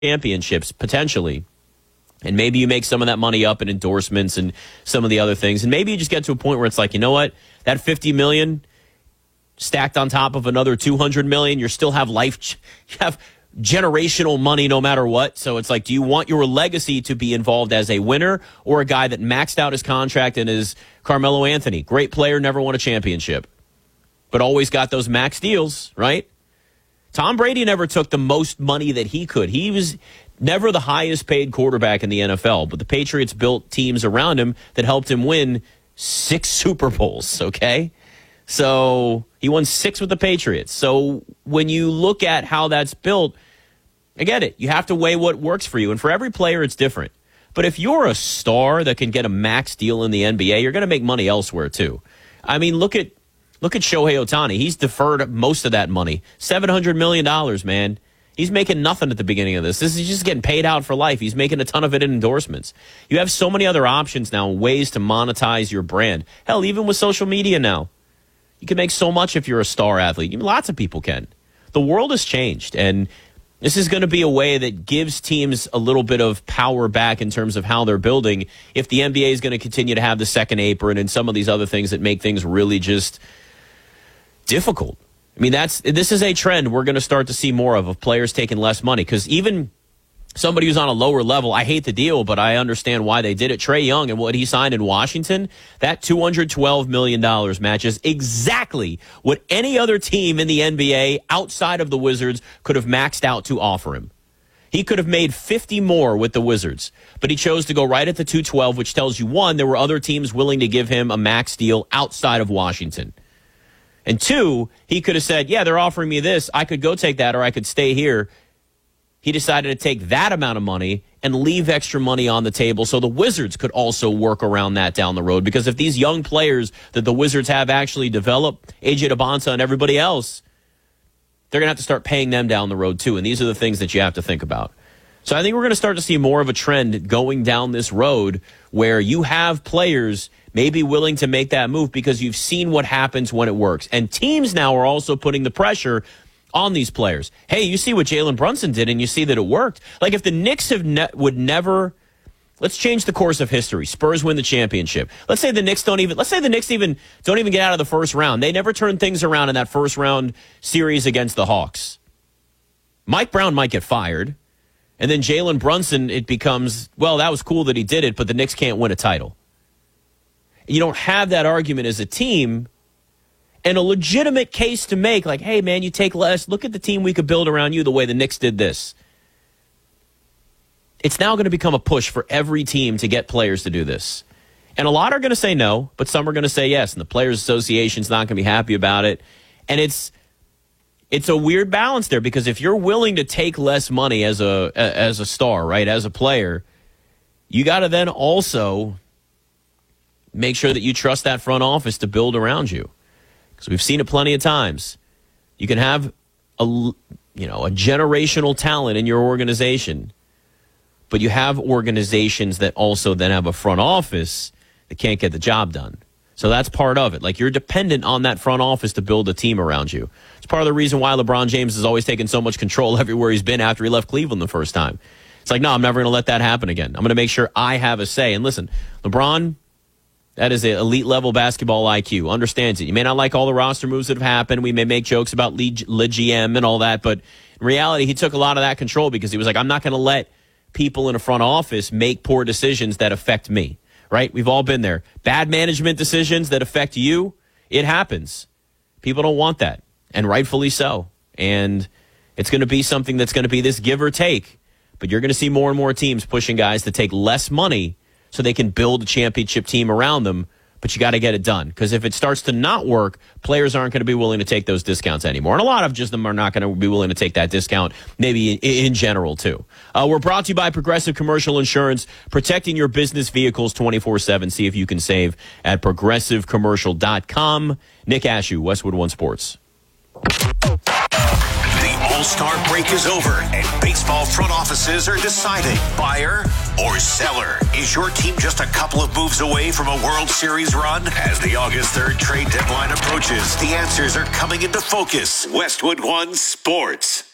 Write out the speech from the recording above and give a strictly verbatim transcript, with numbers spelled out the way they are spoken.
championships, potentially. And maybe you make some of that money up in endorsements and some of the other things. And maybe you just get to a point where it's like, you know what? That fifty million dollars stacked on top of another two hundred million dollars, you still have life, you have generational money no matter what. So it's like, do you want your legacy to be involved as a winner or a guy that maxed out his contract and is Carmelo Anthony? Great player, never won a championship, but always got those max deals, right? Tom Brady never took the most money that he could. He was never the highest paid quarterback in the N F L, but the Patriots built teams around him that helped him win six Super Bowls, okay? So he won six with the Patriots. So when you look at how that's built, I get it. You have to weigh what works for you. And for every player, it's different. But if you're a star that can get a max deal in the N B A, you're going to make money elsewhere too. I mean, look at look at Shohei Ohtani. He's deferred most of that money. seven hundred million dollars, man. He's making nothing at the beginning of this. This is just getting paid out for life. He's making a ton of it in endorsements. You have so many other options now, ways to monetize your brand. Hell, even with social media now. You can make so much if you're a star athlete. Lots of people can. The world has changed, and this is going to be a way that gives teams a little bit of power back in terms of how they're building if the N B A is going to continue to have the second apron and some of these other things that make things really just difficult. I mean, that's this is a trend we're going to start to see more of, of players taking less money. Because even somebody who's on a lower level, I hate the deal, but I understand why they did it. Trae Young and what he signed in Washington, that two hundred twelve million dollars matches exactly what any other team in the N B A outside of the Wizards could have maxed out to offer him. He could have made fifty more with the Wizards, but he chose to go right at the two twelve, which tells you, one, there were other teams willing to give him a max deal outside of Washington. And two, he could have said, yeah, they're offering me this. I could go take that or I could stay here. He decided to take that amount of money and leave extra money on the table so the Wizards could also work around that down the road. Because if these young players that the Wizards have actually developed, A J Debonta and everybody else, they're going to have to start paying them down the road too. And these are the things that you have to think about. So I think we're going to start to see more of a trend going down this road where you have players maybe willing to make that move because you've seen what happens when it works. And teams now are also putting the pressure on these players. Hey, you see what Jalen Brunson did and you see that it worked. Like if the Knicks have ne- would never, let's change the course of history. Spurs win the championship. Let's say the Knicks don't even, let's say the Knicks even don't even get out of the first round. They never turn things around in that first round series against the Hawks. Mike Brown might get fired. And then Jalen Brunson, it becomes, well, that was cool that he did it, but the Knicks can't win a title. You don't have that argument as a team and a legitimate case to make, like, hey, man, you take less. Look at the team we could build around you the way the Knicks did this. It's now going to become a push for every team to get players to do this. And a lot are going to say no, but some are going to say yes. And the Players Association's not going to be happy about it. And it's it's a weird balance there because if you're willing to take less money as a as a star, right, as a player, you got to then also make sure that you trust that front office to build around you. Because we've seen it plenty of times. You can have a, you know, a generational talent in your organization, but you have organizations that also then have a front office that can't get the job done. So that's part of it. Like you're dependent on that front office to build a team around you. It's part of the reason why LeBron James has always taken so much control everywhere he's been after he left Cleveland the first time. It's like, no, I'm never going to let that happen again. I'm going to make sure I have a say. And listen, LeBron, that is an elite level basketball I Q, understands it. You may not like all the roster moves that have happened. We may make jokes about lead, lead G M and all that. But in reality, he took a lot of that control because he was like, I'm not going to let people in a front office make poor decisions that affect me. Right? We've all been there. Bad management decisions that affect you, it happens. People don't want that, and rightfully so. And it's going to be something that's going to be this give or take. But you're going to see more and more teams pushing guys to take less money so they can build a championship team around them. But you got to get it done. Because if it starts to not work, players aren't going to be willing to take those discounts anymore. And a lot of just them are not going to be willing to take that discount, maybe in, in general, too. Uh, we're brought to you by Progressive Commercial Insurance, protecting your business vehicles twenty-four seven. See if you can save at progressive commercial dot com. Nick Ashew, Westwood One Sports. The All-Star break is over, and baseball front offices are deciding buyer or seller. Is your team just a couple of moves away from a World Series run? As the August third trade deadline approaches, the answers are coming into focus. Westwood One Sports.